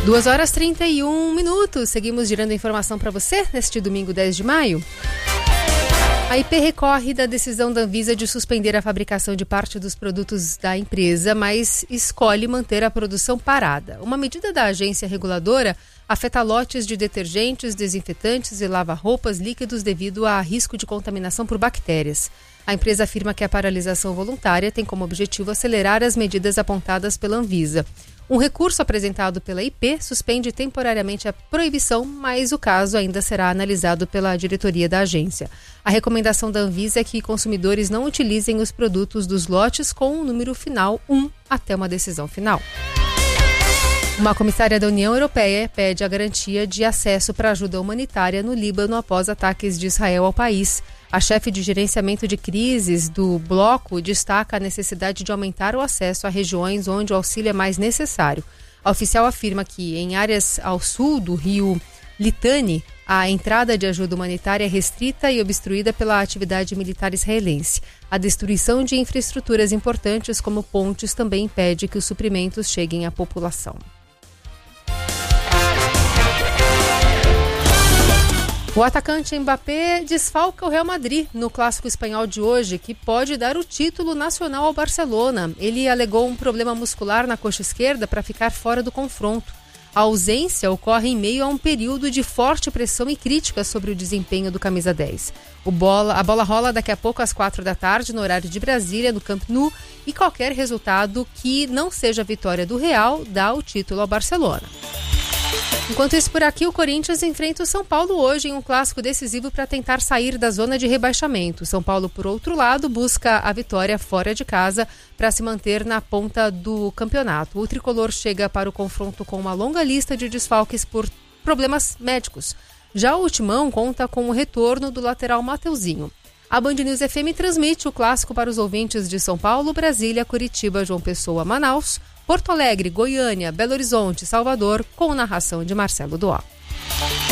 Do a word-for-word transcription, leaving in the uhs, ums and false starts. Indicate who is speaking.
Speaker 1: duas horas e trinta e um minutos. Seguimos girando informação para você neste domingo dez de maio. A I P recorre da decisão da Anvisa de suspender a fabricação de parte dos produtos da empresa, mas escolhe manter a produção parada. Uma medida da agência reguladora afeta lotes de detergentes, desinfetantes e lava-roupas líquidos devido a risco de contaminação por bactérias. A empresa afirma que a paralisação voluntária tem como objetivo acelerar as medidas apontadas pela Anvisa. Um recurso apresentado pela I P suspende temporariamente a proibição, mas o caso ainda será analisado pela diretoria da agência. A recomendação da Anvisa é que consumidores não utilizem os produtos dos lotes com o número final um até uma decisão final. Uma comissária da União Europeia pede a garantia de acesso para ajuda humanitária no Líbano após ataques de Israel ao país. A chefe de gerenciamento de crises do bloco destaca a necessidade de aumentar o acesso a regiões onde o auxílio é mais necessário. A oficial afirma que em áreas ao sul do rio Litani, a entrada de ajuda humanitária é restrita e obstruída pela atividade militar israelense. A destruição de infraestruturas importantes como pontes também impede que os suprimentos cheguem à população. O atacante Mbappé desfalca o Real Madrid no clássico espanhol de hoje, que pode dar o título nacional ao Barcelona. Ele alegou um problema muscular na coxa esquerda para ficar fora do confronto. A ausência ocorre em meio a um período de forte pressão e críticas sobre o desempenho do camisa dez. O bola, a bola rola daqui a pouco às quatro da tarde, no horário de Brasília, no Camp Nou, e qualquer resultado que não seja a vitória do Real dá o título ao Barcelona. Enquanto isso, por aqui, o Corinthians enfrenta o São Paulo hoje em um clássico decisivo para tentar sair da zona de rebaixamento. São Paulo, por outro lado, busca a vitória fora de casa para se manter na ponta do campeonato. O tricolor chega para o confronto com uma longa lista de desfalques por problemas médicos. Já o Timão conta com o retorno do lateral Mateuzinho. A Band News F M transmite o clássico para os ouvintes de São Paulo, Brasília, Curitiba, João Pessoa, Manaus, Porto Alegre, Goiânia, Belo Horizonte, Salvador, com narração de Marcelo Duó.